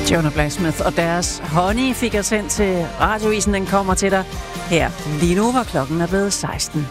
Jonah Blacksmith og deres Honey fik jeg sendt til radioisen. Den kommer til dig her lige nu, hvor klokken er blevet 16.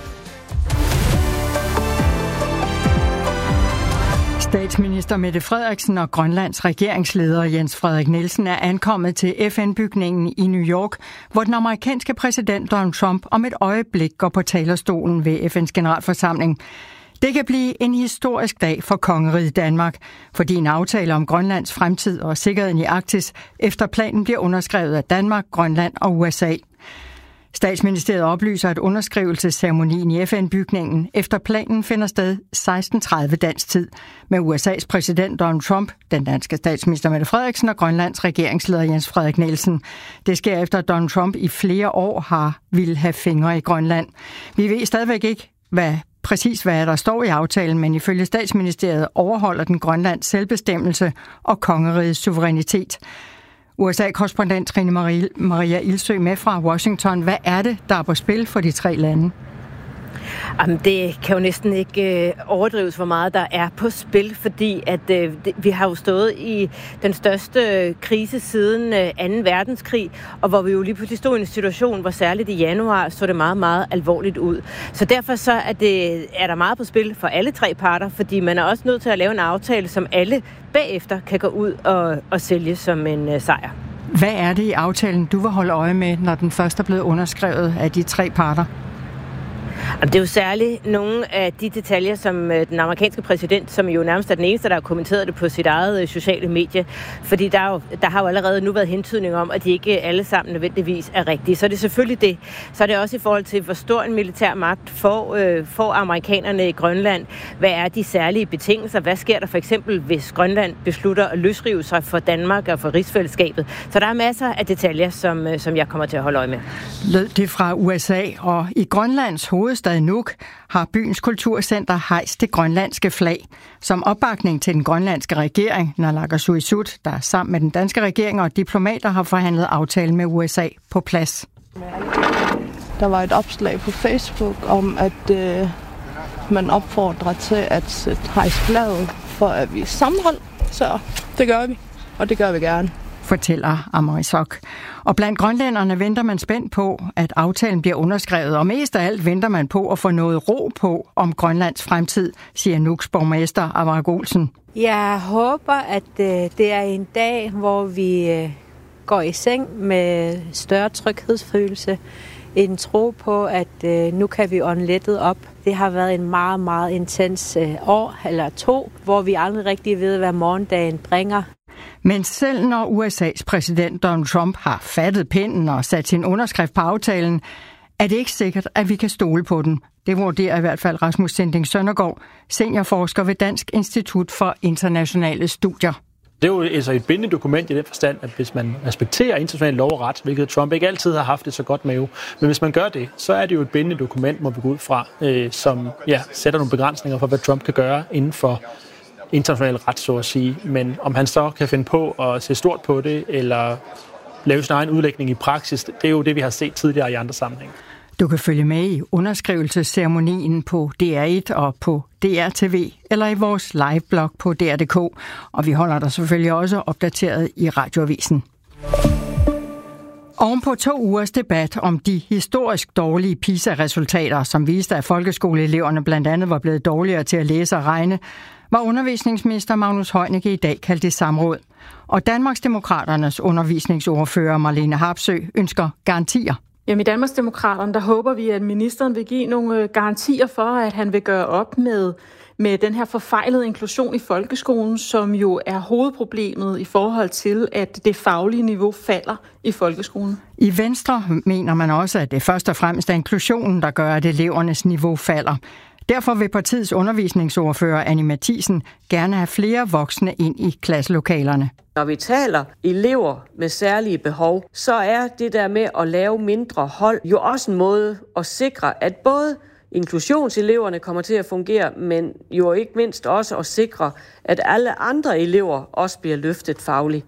Statsminister Mette Frederiksen og Grønlands regeringsleder Jens Frederik Nielsen er ankommet til FN-bygningen i New York, hvor den amerikanske præsident Donald Trump om et øjeblik går på talerstolen ved FN's generalforsamling. Det kan blive en historisk dag for kongeriget Danmark, fordi en aftale om Grønlands fremtid og sikkerheden i Arktis efter planen bliver underskrevet af Danmark, Grønland og USA. Statsministeriet oplyser, at underskrivelsesceremonien i FN-bygningen efter planen finder sted 16:30 dansk tid med USA's præsident Donald Trump, den danske statsminister Mette Frederiksen og Grønlands regeringsleder Jens Frederik Nielsen. Det sker efter, at Donald Trump i flere år har ville have fingre i Grønland. Vi ved stadigvæk ikke, hvad der står i aftalen, men ifølge Statsministeriet overholder den Grønlands selvbestemmelse og kongerigets suverænitet. USA-korrespondent Trine Maria Ilsøe med fra Washington. Hvad er det, der er på spil for de tre lande? Jamen, det kan jo næsten ikke overdrives, hvor meget der er på spil, fordi at vi har jo stået i den største krise siden 2. verdenskrig, og hvor vi jo lige pludselig stod i en situation, hvor særligt i januar så det meget, meget alvorligt ud. Så derfor så er der meget på spil for alle tre parter, fordi man er også nødt til at lave en aftale, som alle bagefter kan gå ud og sælge som en sejr. Hvad er det i aftalen, du vil holde øje med, når den først er blevet underskrevet af de tre parter? Det er jo særligt nogle af de detaljer, som den amerikanske præsident, som jo nærmest er den eneste, der har kommenteret det på sit eget sociale medie, fordi der har jo allerede nu været hentydning om, at de ikke alle sammen nødvendigvis er rigtige. Så er det selvfølgelig det. Så er det også i forhold til, hvor stor en militær magt får amerikanerne i Grønland. Hvad er de særlige betingelser? Hvad sker der for eksempel, hvis Grønland beslutter at løsrive sig for Danmark og for rigsfællesskabet? Så der er masser af detaljer, som jeg kommer til at holde øje med. Lød det fra USA, og i Grønlands hovedstad Nuuk har byens kulturcenter hejst det grønlandske flag. Som opbakning til den grønlandske regering, Naalakkersuisut, der sammen med den danske regering og diplomater har forhandlet aftalen med USA på plads. Der var et opslag på Facebook om, at man opfordrer til at hejse flaget for at vise sammenhold. Så det gør vi, og det gør vi gerne, fortæller Amarisok. Og blandt grønlænderne venter man spændt på, at aftalen bliver underskrevet, og mest af alt venter man på at få noget ro på om Grønlands fremtid, siger Nuuks borgmester Amarik Olsen. Jeg håber, at det er en dag, hvor vi går i seng med større tryghedsfølelse. En tro på, at nu kan vi ånde lettet op. Det har været en meget, meget intens år eller to, hvor vi aldrig rigtig ved, hvad morgendagen bringer. Men selv når USA's præsident Donald Trump har fattet pinden og sat sin underskrift på aftalen, er det ikke sikkert, at vi kan stole på den. Det vurderer i hvert fald Rasmus Sinding Søndergaard, seniorforsker ved Dansk Institut for Internationale Studier. Det er jo altså et bindende dokument i den forstand, at hvis man respekterer international lov og ret, hvilket Trump ikke altid har haft det så godt med jo, men hvis man gør det, så er det jo et bindende dokument, må vi gå ud fra, som sætter nogle begrænsninger for, hvad Trump kan gøre inden for international ret, så at sige. Men om han så kan finde på at se stort på det, eller lave sin egen udlægning i praksis, det er jo det, vi har set tidligere i andre sammenhænge. Du kan følge med i underskrivelsesceremonien på DR1 og på DR-TV, eller i vores liveblog på DR.dk. Og vi holder dig selvfølgelig også opdateret i radioavisen. Oven på 2 ugers debat om de historisk dårlige PISA-resultater, som viste, at folkeskoleeleverne blandt andet var blevet dårligere til at læse og regne, var undervisningsminister Magnus Heunicke i dag kaldt i samråd. Og Danmarksdemokraternes undervisningsordfører Marlene Harpsøe ønsker garantier. Jamen i Danmarksdemokraterne, der håber vi, at ministeren vil give nogle garantier for, at han vil gøre op med den her forfejlede inklusion i folkeskolen, som jo er hovedproblemet i forhold til, at det faglige niveau falder i folkeskolen. I Venstre mener man også, at det først og fremmest er inklusionen, der gør, at elevernes niveau falder. Derfor vil partiets undervisningsordfører Annie Matthiesen gerne have flere voksne ind i klasselokalerne. Når vi taler elever med særlige behov, så er det der med at lave mindre hold jo også en måde at sikre, at både inklusionseleverne kommer til at fungere, men jo ikke mindst også at sikre, at alle andre elever også bliver løftet fagligt.